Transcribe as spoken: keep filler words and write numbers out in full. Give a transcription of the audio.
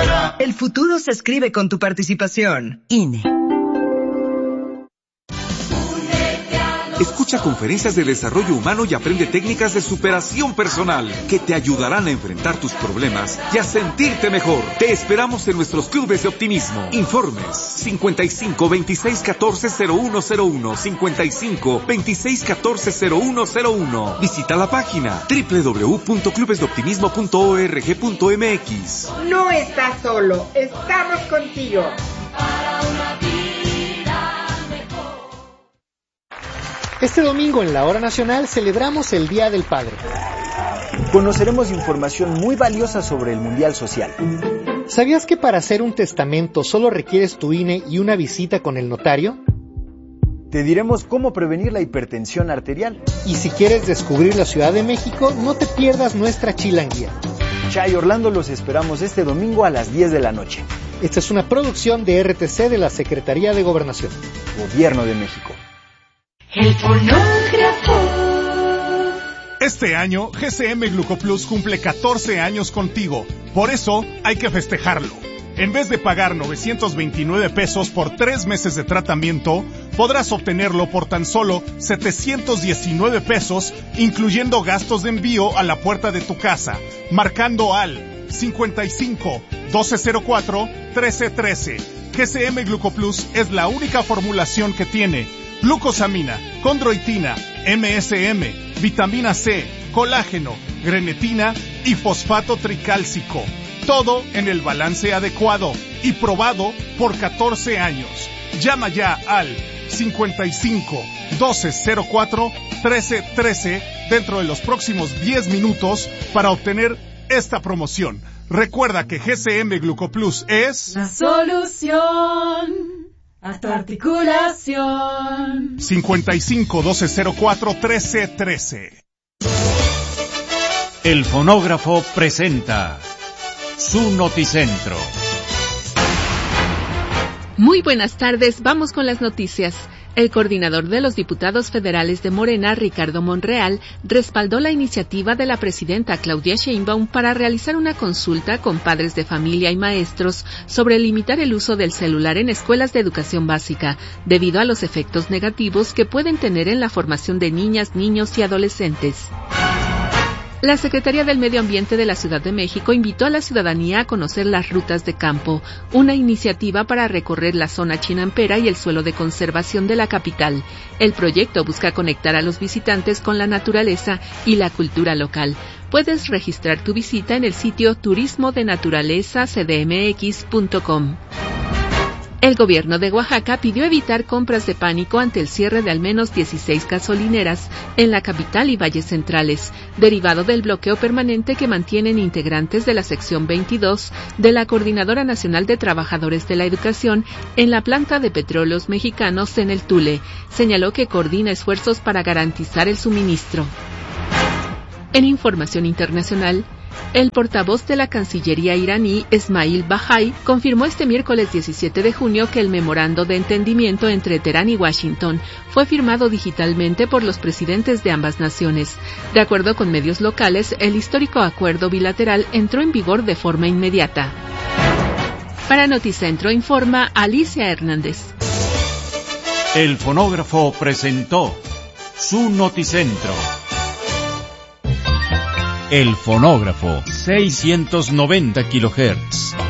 cambiará. El futuro se escribe con tu participación. I N E. Escucha conferencias de desarrollo humano y aprende técnicas de superación personal que te ayudarán a enfrentar tus problemas y a sentirte mejor. Te esperamos en nuestros clubes de optimismo. Informes cincuenta y cinco, veintiséis, catorce, cero uno cero uno, cincuenta y cinco, veintiséis, catorce, cero uno cero uno. Visita la página doble u doble u doble u punto clubes de optimismo punto org punto m x. No estás solo, estamos contigo. Para una vida. Este domingo en la Hora Nacional celebramos el Día del Padre. Conoceremos información muy valiosa sobre el Mundial Social. ¿Sabías que para hacer un testamento solo requieres tu I N E y una visita con el notario? Te diremos cómo prevenir la hipertensión arterial. Y si quieres descubrir la Ciudad de México, no te pierdas nuestra chilanguía. Chay Orlando, los esperamos este domingo a las diez de la noche. Esta es una producción de R T C de la Secretaría de Gobernación. Gobierno de México. El fonógrafo. Este año, G C M Glucoplus cumple catorce años contigo. Por eso, hay que festejarlo. En vez de pagar novecientos veintinueve pesos por tres meses de tratamiento, podrás obtenerlo por tan solo setecientos diecinueve pesos, incluyendo gastos de envío a la puerta de tu casa, marcando al cincuenta y cinco, doce cero cuatro, trece trece. G C M Glucoplus es la única formulación que tiene glucosamina, condroitina, M S M, vitamina C, colágeno, grenetina y fosfato tricálcico. Todo en el balance adecuado y probado por catorce años. Llama ya al cincuenta y cinco, doce cero cuatro, trece trece dentro de los próximos diez minutos para obtener esta promoción. Recuerda que G C M Glucoplus es la solución a tu articulación. cincuenta y cinco, doce cero cuatro, trece trece. El fonógrafo presenta su noticentro. Muy buenas tardes, vamos con las noticias. El coordinador de los diputados federales de Morena, Ricardo Monreal, respaldó la iniciativa de la presidenta Claudia Sheinbaum para realizar una consulta con padres de familia y maestros sobre limitar el uso del celular en escuelas de educación básica, debido a los efectos negativos que pueden tener en la formación de niñas, niños y adolescentes. La Secretaría del Medio Ambiente de la Ciudad de México invitó a la ciudadanía a conocer las rutas de campo, una iniciativa para recorrer la zona chinampera y el suelo de conservación de la capital. El proyecto busca conectar a los visitantes con la naturaleza y la cultura local. Puedes registrar tu visita en el sitio turismo de naturaleza c d m x punto com. El gobierno de Oaxaca pidió evitar compras de pánico ante el cierre de al menos dieciséis gasolineras en la capital y valles centrales, derivado del bloqueo permanente que mantienen integrantes de la sección veintidós de la Coordinadora Nacional de Trabajadores de la Educación en la planta de petróleos mexicanos en el Tule. Señaló que coordina esfuerzos para garantizar el suministro. En información internacional, el portavoz de la Cancillería iraní, Esmail Bahai, confirmó este miércoles diecisiete de junio que el memorando de entendimiento entre Teherán y Washington fue firmado digitalmente por los presidentes de ambas naciones. De acuerdo con medios locales, el histórico acuerdo bilateral entró en vigor de forma inmediata. Para Noticentro informa Alicia Hernández. El fonógrafo presentó su Noticentro. El fonógrafo, seiscientos noventa kilohertz.